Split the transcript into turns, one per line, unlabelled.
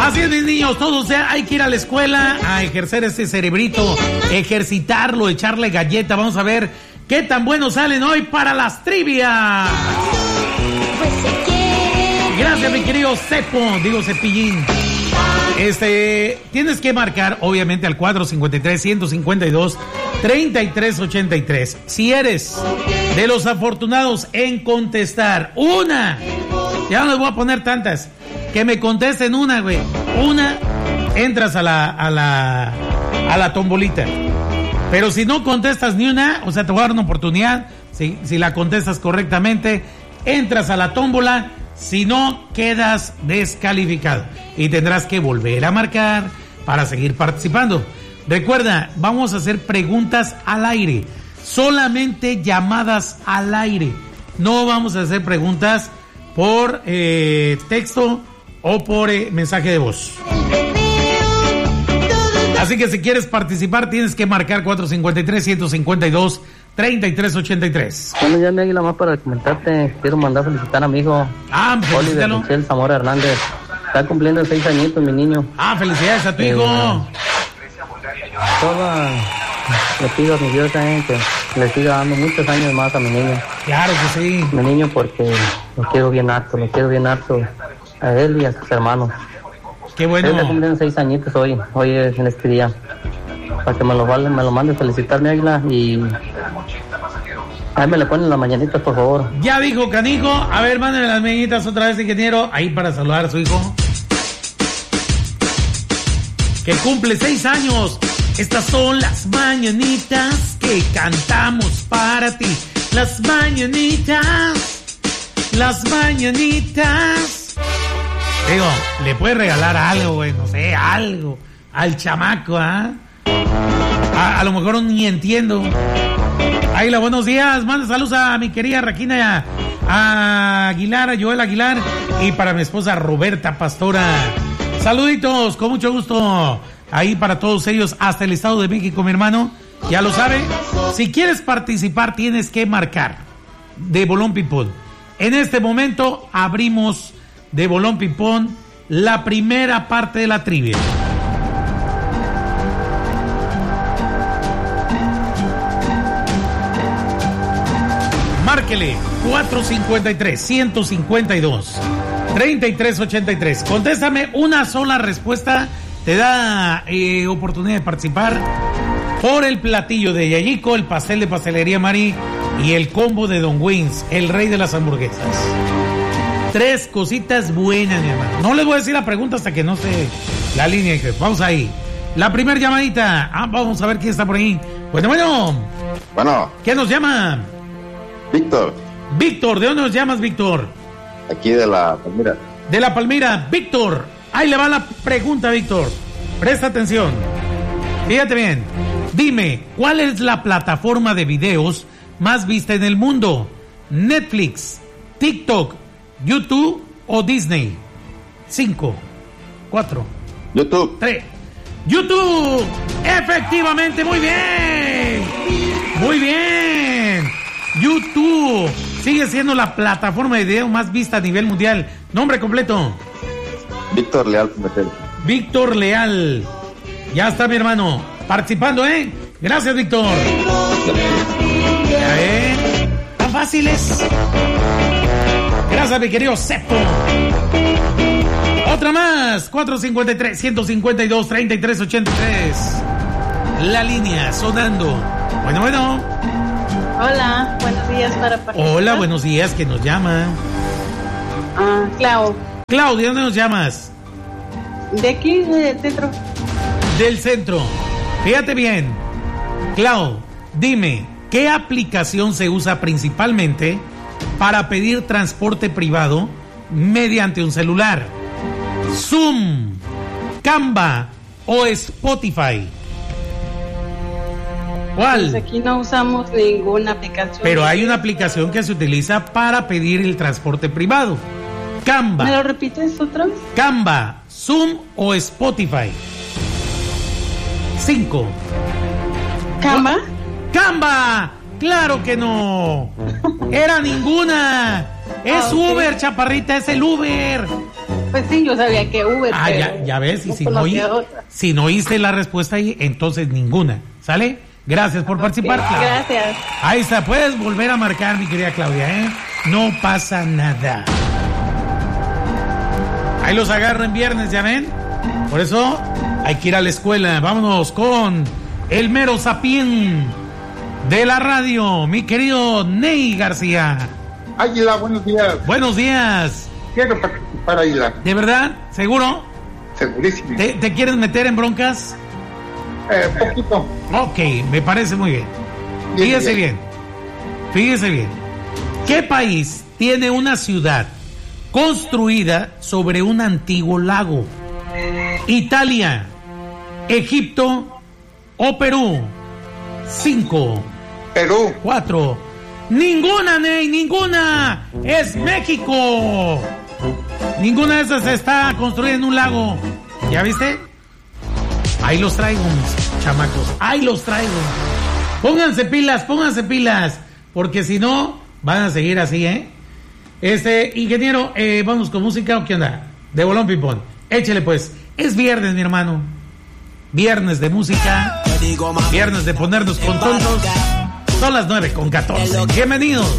Así es, mis niños, todos hay que ir a la escuela a ejercer ese cerebrito, ejercitarlo, echarle galleta. Vamos a ver qué tan buenos salen hoy para las trivias. Gracias, mi querido Cepillín. Tienes que marcar, obviamente, al 453-152-3383. Si eres de los afortunados en contestar una, ya no les voy a poner tantas, que me contesten una, güey. Una, entras a la tombolita. Pero si no contestas ni una, o sea, te voy a dar una oportunidad. Si la contestas correctamente, entras a la tómbola. Si no, quedas descalificado y tendrás que volver a marcar para seguir participando. Recuerda, vamos a hacer preguntas al aire, solamente llamadas al aire. No vamos a hacer preguntas por texto o por mensaje de voz. Así que si quieres participar, tienes que marcar 453-152-3383.
Bueno, ya me Águila, más para comentarte, quiero mandar felicitar a mi hijo Oliver Michel Zamora Hernández. Está cumpliendo 6 añitos, mi niño.
Felicidades a tu hijo.
Le pido a mi Dios que le siga dando muchos años más a mi niño.
Claro que sí.
Mi niño, porque lo quiero bien harto a él y a sus hermanos.
Qué bueno.
Él le cumplen 6 añitos hoy es en este día. Para que me lo mande felicitar, mi Águila, y ahí me le ponen las mañanitas, por favor.
Ya dijo Canijo. A ver, mándenme las mañanitas otra vez, ingeniero, ahí para saludar a su hijo, que cumple 6 años. Estas son las mañanitas que cantamos para ti. Las mañanitas. Digo, le puedes regalar algo, güey, no sé, algo al chamaco, ¿ah? A lo mejor ni entiendo. Águila, buenos días. Manda saludos a mi querida Raquina, a Aguilar, a Joel Aguilar, y para mi esposa Roberta Pastora. Saluditos, con mucho gusto. Ahí para todos ellos, hasta el Estado de México, mi hermano. Ya lo sabe. Si quieres participar, tienes que marcar de Bolón Ping-Pong. En este momento abrimos de Bolón Ping-Pong la primera parte de la trivia. Márquele 453-152-3383. Contéstame una sola respuesta. Te da oportunidad de participar por el platillo de Yayico, el pastel de Pastelería Mari y el combo de Don Wings, el rey de las hamburguesas. 3 cositas buenas, mi hermano. No les voy a decir la pregunta hasta que no se la línea. Vamos ahí. La primera llamadita. Vamos a ver quién está por ahí. Bueno. ¿Quién nos llama?
Víctor,
¿de dónde nos llamas, Víctor?
Aquí de La Palmira.
De La Palmira. Víctor, ahí le va la pregunta, Víctor. Presta atención. Fíjate bien. Dime, ¿cuál es la plataforma de videos más vista en el mundo? ¿Netflix, TikTok, YouTube o Disney? 5, 4,
YouTube.
3. YouTube. Efectivamente, muy bien. YouTube sigue siendo la plataforma de video más vista a nivel mundial. Nombre completo.
Víctor Leal.
Víctor Leal. Ya está, mi hermano. Participando, ¿eh? Gracias, Víctor. Ya, tan fáciles. Gracias, mi querido Cepo. Otra más. 453-152-3383. La línea sonando. Bueno.
Hola, buenos días para participar.
Hola, buenos días, ¿quién nos llama?
Clau.
Clau, ¿de dónde nos llamas?
De aquí, del centro.
Del centro. Fíjate bien. Clau, dime, ¿qué aplicación se usa principalmente para pedir transporte privado mediante un celular? Zoom, Canva o Spotify. ¿Cuál?
Pues aquí no usamos ninguna aplicación.
Pero hay una aplicación que se utiliza para pedir el transporte privado. Canva.
¿Me lo repites otra vez?
Canva, Zoom o Spotify. 5.
¿Canva?
¡Canva! ¡Claro que no! Era ninguna. Es Uber, chaparrita, es el Uber.
Pues sí, yo sabía que Uber.
Ah,
pero
ya ves, y
no
si no,
conocía otra.
si no oíste la respuesta ahí, entonces ninguna. ¿Sale? Gracias por participar,
Ok,
Claudia.
gracias.
Ahí está, puedes volver a marcar, mi querida Claudia, ¿eh? No pasa nada. Ahí los agarro en viernes, ¿ya ven? Por eso hay que ir a la escuela. Vámonos con el mero sapien de la radio, mi querido Ney García.
Águila, buenos días.
Buenos días.
Quiero participar, Águila.
¿De verdad? ¿Seguro?
Segurísimo.
¿Te quieres meter en broncas?
Poquito.
Ok, me parece muy bien. Fíjese bien. Fíjese bien. ¿Qué país tiene una ciudad construida sobre un antiguo lago? ¿Italia, Egipto o Perú? 5,
Perú.
4. Ninguna, Ney, ninguna. Es México. Ninguna de esas está construida en un lago. ¿Ya viste? Ahí los traigo, mis chamacos. Ahí los traigo. Pónganse pilas. Porque si no, van a seguir así, ¿eh? Ingeniero, vamos con música o qué onda? De bolón ping-pong. Échele pues. Es viernes, mi hermano. Viernes de música. Viernes de ponernos contentos. Son las 9:14. Bienvenidos.